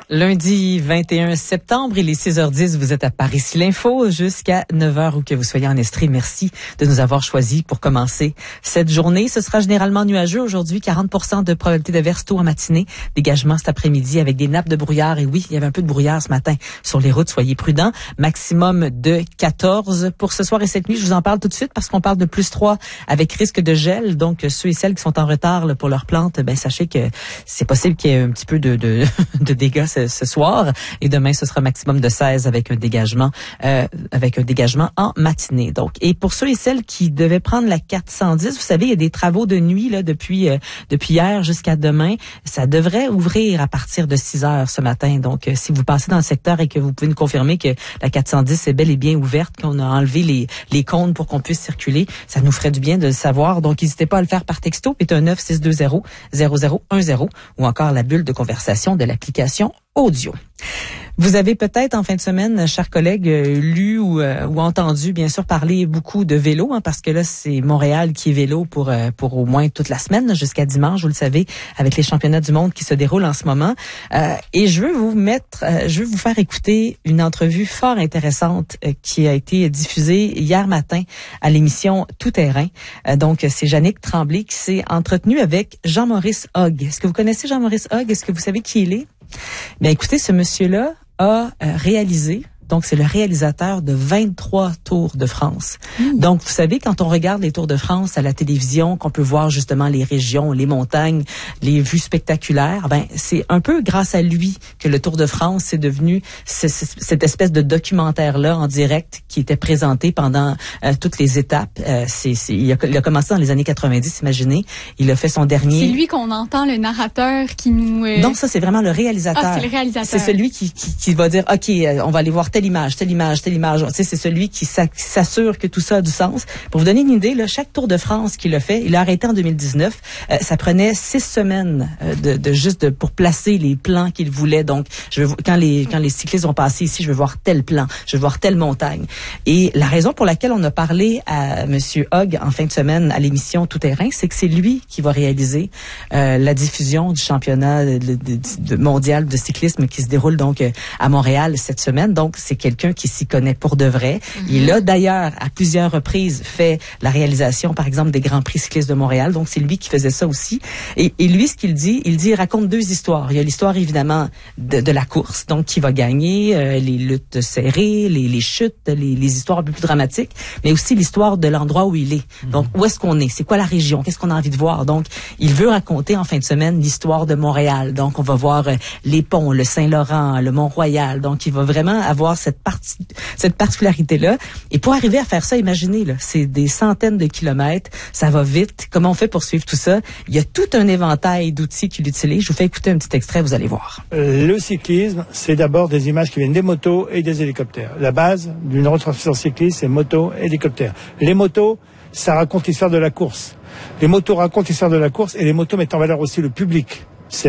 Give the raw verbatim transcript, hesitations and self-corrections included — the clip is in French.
Lundi vingt et un septembre, il est six heures dix, vous êtes à Par-Ici l'Info jusqu'à neuf heures où que vous soyez en Estrie. Merci de nous avoir choisis pour commencer cette journée. Ce sera généralement nuageux aujourd'hui, quarante pour cent de probabilité d'averse tôt en matinée, dégagement cet après-midi avec des nappes de brouillard. Et oui, il y avait un peu de brouillard ce matin sur les routes, soyez prudents. Maximum de quatorze pour ce soir et cette nuit. Je vous en parle tout de suite parce qu'on parle de plus trois avec risque de gel. Donc, ceux et celles qui sont en retard là, pour leurs plantes, ben sachez que c'est possible qu'il y ait un petit peu de, de, de dégâts ce, ce soir. Et demain, ce sera maximum de seize avec un dégagement, euh, avec un dégagement en matinée. Donc, et pour ceux et celles qui devaient prendre la quatre cent dix, vous savez, il y a des travaux de nuit là depuis euh, depuis hier jusqu'à demain. Ça devrait ouvrir à partir de six heures ce matin. Donc, euh, si vous passez dans le secteur et que vous pouvez nous confirmer que la quatre cent dix est bel et bien ouverte, qu'on a enlevé les les cônes pour qu'on puisse circuler, ça nous ferait du bien de le savoir. Donc, n'hésitez pas à le faire par texto, puis un neuf six deux zéro zéro zéro un zéro ou encore la bulle de conversation de l'application audio. Vous avez peut-être en fin de semaine, chers collègues, euh, lu ou, euh, ou entendu bien sûr parler beaucoup de vélo, hein, parce que là c'est Montréal qui est vélo pour euh, pour au moins toute la semaine jusqu'à dimanche, vous le savez, avec les championnats du monde qui se déroulent en ce moment. Euh, et je veux vous mettre, euh, je veux vous faire écouter une entrevue fort intéressante euh, qui a été diffusée hier matin à l'émission Tout Terrain. Euh, donc c'est Jannick Tremblay qui s'est entretenue avec Jean-Maurice Hogg. Est-ce que vous connaissez Jean-Maurice Hogg? Est-ce que vous savez qui il est? Bien, écoutez, ce monsieur-là a euh, réalisé, donc c'est le réalisateur de vingt-trois Tours de France. Mmh. Donc, vous savez, quand on regarde les Tours de France à la télévision, qu'on peut voir justement les régions, les montagnes, les vues spectaculaires, ben c'est un peu grâce à lui que le Tour de France est devenu c- c- cette espèce de documentaire-là en direct qui était présenté pendant euh, toutes les étapes. Euh, c'est, c'est, il, a, il a commencé dans les années quatre-vingt-dix, imaginez. Il a fait son dernier... C'est lui qu'on entend, le narrateur qui nous... Euh... Non, ça, c'est vraiment le réalisateur. Ah, c'est le réalisateur. C'est celui qui, qui, qui va dire, OK, euh, on va aller voir telle image, telle image, telle image. Tu sais, c'est celui qui s'assure que tout ça a du sens. Pour vous donner une idée, là, chaque Tour de France qu'il a fait, il a arrêté en deux mille dix-neuf. Euh, ça prenait six semaines euh, de, de juste de, pour placer les plans qu'il voulait. Donc, je veux, quand les quand les cyclistes vont passer ici, je veux voir tel plan, je veux voir telle montagne. Et la raison pour laquelle on a parlé à Monsieur Hogg en fin de semaine à l'émission Tout Terrain, c'est que c'est lui qui va réaliser euh, la diffusion du championnat de, de, de, de mondial de cyclisme qui se déroule donc euh, à Montréal cette semaine. Donc, c'est quelqu'un qui s'y connaît pour de vrai. Mm-hmm. Il a d'ailleurs, à plusieurs reprises, fait la réalisation, par exemple, des Grands Prix cyclistes de Montréal. Donc, c'est lui qui faisait ça aussi. Et, et lui, ce qu'il dit, il dit, il raconte deux histoires. Il y a l'histoire, évidemment, de, de la course, donc qui va gagner, euh, les luttes serrées, les, les chutes, les, les histoires un peu plus dramatiques, mais aussi l'histoire de l'endroit où il est. Mm-hmm. Donc, où est-ce qu'on est? C'est quoi la région? Qu'est-ce qu'on a envie de voir? Donc, il veut raconter en fin de semaine l'histoire de Montréal. Donc, on va voir euh, les ponts, le Saint-Laurent, le Mont-Royal. Donc, il va vraiment avoir cette partie, cette particularité-là. Et pour arriver à faire ça, imaginez, là, c'est des centaines de kilomètres, ça va vite. Comment on fait pour suivre tout ça? Il y a tout un éventail d'outils qu'il utilise. Je vous fais écouter un petit extrait, vous allez voir. Euh, le cyclisme, c'est d'abord des images qui viennent des motos et des hélicoptères. La base d'une retransmission cycliste, c'est motos et hélicoptères. Les motos, ça raconte l'histoire de la course. Les motos racontent l'histoire de la course et les motos mettent en valeur aussi le public.